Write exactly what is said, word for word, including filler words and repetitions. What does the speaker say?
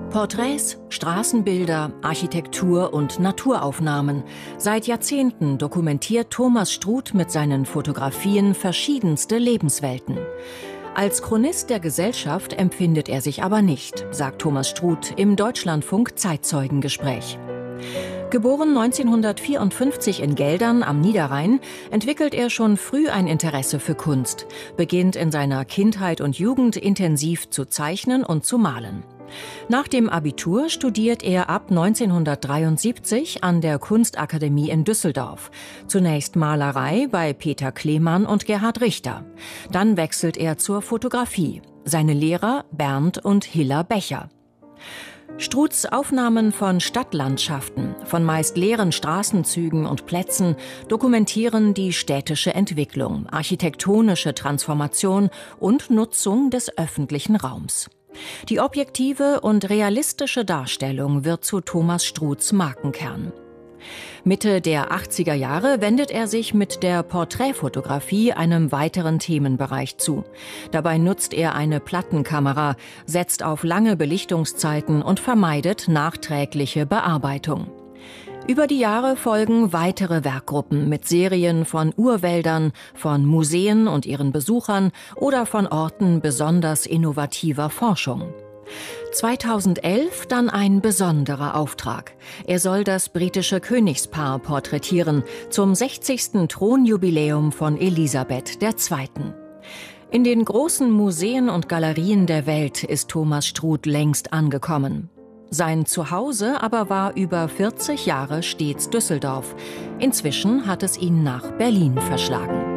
Porträts, Straßenbilder, Architektur und Naturaufnahmen. Seit Jahrzehnten dokumentiert Thomas Struth mit seinen Fotografien verschiedenste Lebenswelten. Als Chronist der Gesellschaft empfindet er sich aber nicht, sagt Thomas Struth im Deutschlandfunk Zeitzeugengespräch. Geboren neunzehnhundertvierundfünfzig in Geldern am Niederrhein, entwickelt er schon früh ein Interesse für Kunst, beginnt in seiner Kindheit und Jugend intensiv zu zeichnen und zu malen. Nach dem Abitur studiert er ab neunzehnhundertdreiundsiebzig an der Kunstakademie in Düsseldorf. Zunächst Malerei bei Peter Klemann und Gerhard Richter. Dann wechselt er zur Fotografie. Seine Lehrer Bernd und Hilla Becher. Struths Aufnahmen von Stadtlandschaften, von meist leeren Straßenzügen und Plätzen dokumentieren die städtische Entwicklung, architektonische Transformation und Nutzung des öffentlichen Raums. Die objektive und realistische Darstellung wird zu Thomas Struths Markenkern. Mitte der achtziger Jahre wendet er sich mit der Porträtfotografie einem weiteren Themenbereich zu. Dabei nutzt er eine Plattenkamera, setzt auf lange Belichtungszeiten und vermeidet nachträgliche Bearbeitung. Über die Jahre folgen weitere Werkgruppen mit Serien von Urwäldern, von Museen und ihren Besuchern oder von Orten besonders innovativer Forschung. zweitausendelf dann ein besonderer Auftrag. Er soll das britische Königspaar porträtieren zum sechzigsten Thronjubiläum von Elisabeth der Zweiten. In den großen Museen und Galerien der Welt ist Thomas Struth längst angekommen. Sein Zuhause aber war über vierzig Jahre stets Düsseldorf. Inzwischen hat es ihn nach Berlin verschlagen.